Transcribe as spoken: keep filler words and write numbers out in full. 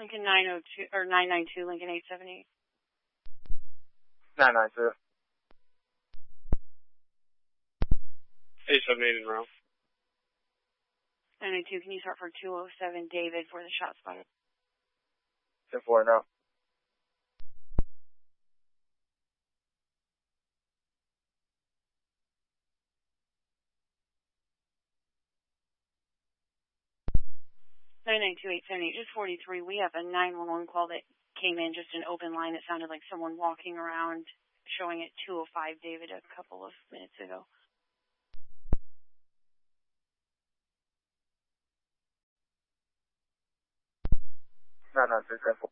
Lincoln nine oh two, or nine nine two, Lincoln eight seven eight. nine nine two. eight seven eight in row. nine nine two, can you start for two oh seven David for the shot spotter? ten four now. nine nine two, eight seven eight, just forty-three. We have a nine one one call that came in, just an open line. It sounded like someone walking around, showing at two oh five David a couple of minutes ago. nine nine two, ten four.